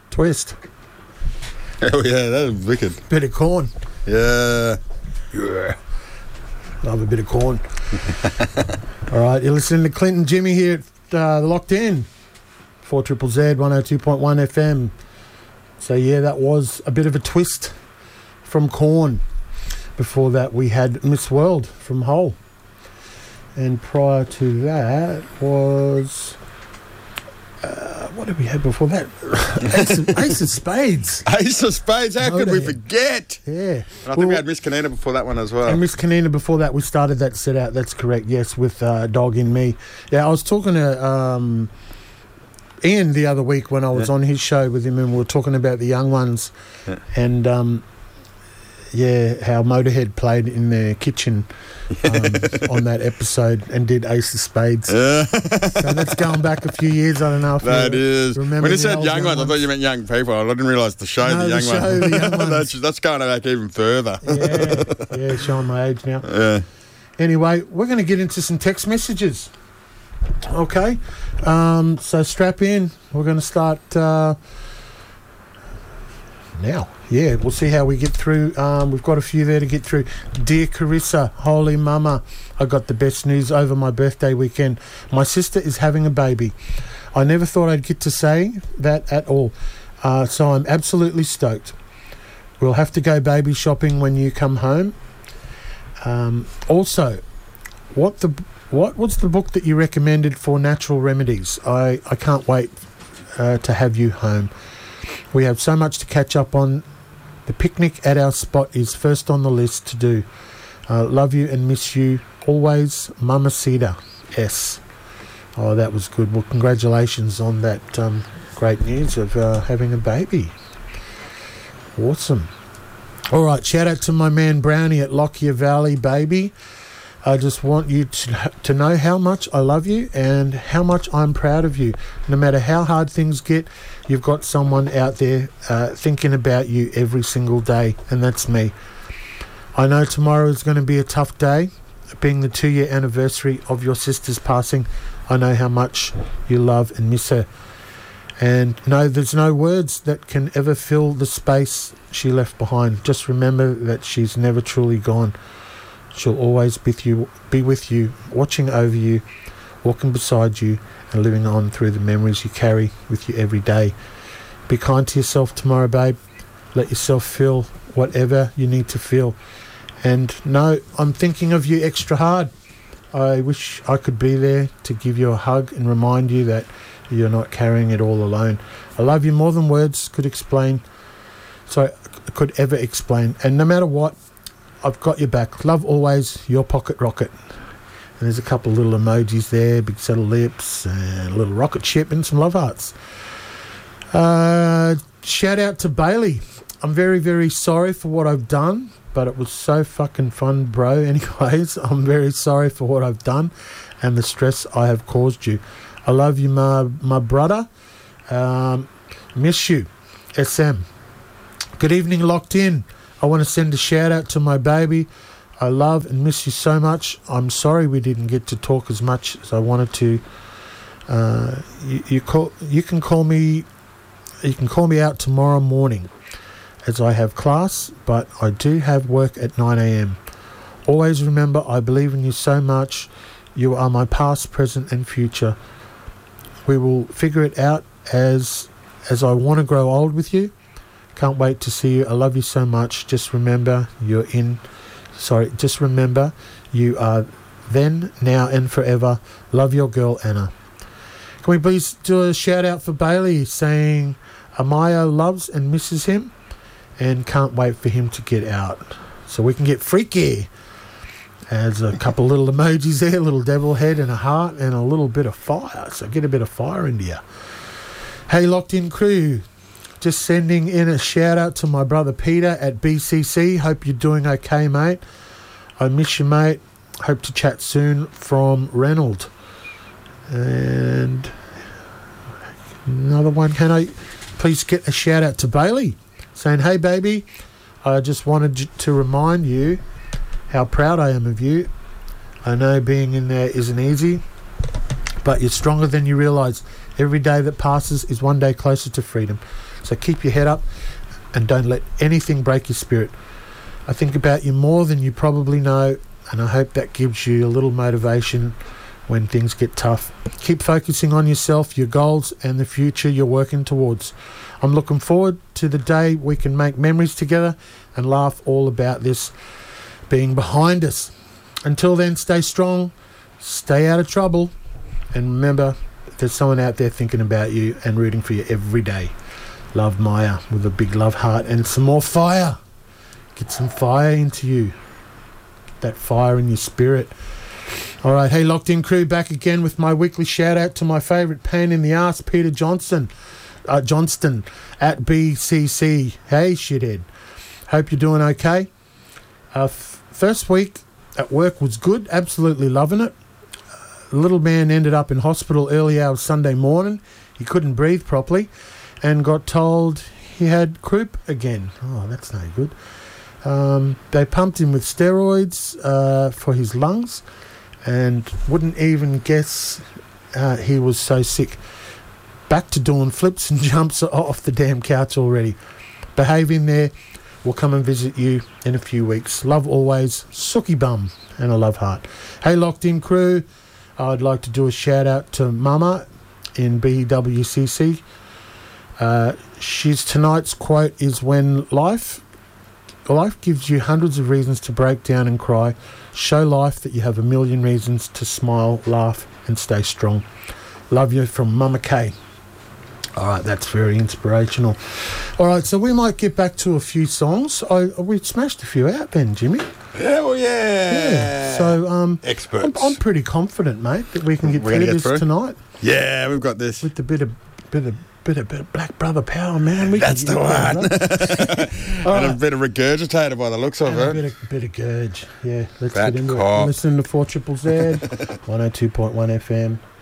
Twist. Oh, yeah, that was wicked. Bit of corn. Yeah. Yeah. Love a bit of corn. All right, you're listening to Clinton Jimmy here at the Locked In. 4ZZZ, 102.1 FM. So, yeah, that was a bit of a twist from Korn. Before that, we had Miss World from Hole. And prior to that was... what did we have before that? Ace of Spades. Ace of Spades, how could we forget? Yeah. And I think we had Miss Canina before that one as well. And Miss Canina before that, we started that set out, that's correct, yes, with Dog in Me. Yeah, I was talking to Ian the other week when I was on his show with him, and we were talking about the young ones and, how Motorhead played in their kitchen on that episode and did Ace of Spades. So that's going back a few years. I don't know if that is. Remember when you said young ones, I thought you meant young people. I didn't realise the show, no, the young ones. Ones. That's going back even further. Yeah, showing my age now. Yeah. Anyway, we're going to get into some text messages. Okay. So strap in. We're going to start now. Yeah, we'll see how we get through. We've got a few there to get through. Dear Carissa, holy mama, I got the best news over my birthday weekend. My sister is having a baby. I never thought I'd get to say that at all. So I'm absolutely stoked. We'll have to go baby shopping when you come home. Also, what was the book that you recommended for natural remedies? I can't wait to have you home. We have so much to catch up on. The picnic at our spot is first on the list to do. Love you and miss you always, Mamacita S. Oh, that was good. Well, congratulations on that great news of having a baby. Awesome. All right, shout out to my man Brownie at Lockyer Valley, baby. I just want you to know how much I love you and how much I'm proud of you. No matter how hard things get, you've got someone out there thinking about you every single day, and that's me. I know tomorrow is going to be a tough day. Being the 2-year anniversary of your sister's passing, I know how much you love and miss her. And no, there's no words that can ever fill the space she left behind. Just remember that she's never truly gone. She'll always be with you, watching over you, walking beside you, and living on through the memories you carry with you every day. Be kind to yourself tomorrow, babe. Let yourself feel whatever you need to feel. And no, I'm thinking of you extra hard. I wish I could be there to give you a hug and remind you that you're not carrying it all alone. I love you more than words could ever explain. And no matter what, I've got your back. Love always, your pocket rocket. And there's a couple of little emojis there, big set of lips, and a little rocket ship and some love hearts. Shout out to Bailey. I'm very, very sorry for what I've done, but it was so fucking fun, bro. Anyways, I'm very sorry for what I've done and the stress I have caused you. I love you, my brother. Miss you, SM. Good evening, Locked In. I want to send a shout out to my baby. I love and miss you so much. I'm sorry we didn't get to talk as much as I wanted to. You can call me out tomorrow morning as I have class, but I do have work at 9 a.m. Always remember, I believe in you so much. You are my past, present and future. We will figure it out as I want to grow old with you. Can't wait to see you. I love you so much. Just remember you are then, now and forever. Love your girl, Anna. Can we please do a shout out for Bailey saying Amaya loves and misses him and can't wait for him to get out so we can get freaky. There's a couple little emojis there, a little devil head and a heart and a little bit of fire. So get a bit of fire into you. Hey, Locked In crew. Just sending in a shout out to my brother Peter at BCC. Hope you're doing okay, mate. I miss you, mate. Hope to chat soon from Reynolds. And another one. Can I please get a shout out to Bailey saying, hey, baby, I just wanted to remind you how proud I am of you. I know being in there isn't easy, but you're stronger than you realise. Every day that passes is one day closer to freedom. So keep your head up and don't let anything break your spirit. I think about you more than you probably know, and I hope that gives you a little motivation when things get tough. Keep focusing on yourself, your goals, and the future you're working towards. I'm looking forward to the day we can make memories together and laugh all about this being behind us. Until then, stay strong, stay out of trouble, and remember, there's someone out there thinking about you and rooting for you every day. Love, Maya, with a big love heart and some more fire. Get some fire into you. Get that fire in your spirit. All right, hey, Locked In crew, back again with my weekly shout-out to my favourite pain in the arse, Peter Johnston at BCC. Hey, shithead. Hope you're doing okay. First week at work was good, absolutely loving it. The little man ended up in hospital early hours Sunday morning. He couldn't breathe properly and got told he had croup again. Oh, that's no good. They pumped him with steroids for his lungs and wouldn't even guess he was so sick. Back to doing flips and jumps off the damn couch already. Behave in there. We'll come and visit you in a few weeks. Love always, Sookie Bum and a love heart. Hey, Locked In crew, I'd like to do a shout out to Mama in BWCC. Tonight's quote is, when life gives you hundreds of reasons to break down and cry, show life that you have a million reasons to smile, laugh and stay strong. Love you, from Mama K. All right, that's very inspirational. All right, so we might get back to a few songs. We smashed a few out then, Jimmy. Yeah, well, yeah. So, experts. I'm pretty confident, mate, that we can get through this tonight. Yeah, we've got this. With a bit of Black Brother power, man. That's the one. And a bit of regurgitator by the looks of it. A bit of gurge. Yeah, let's That get into cock. it. Listen to 4ZZZ, 102.1 FM.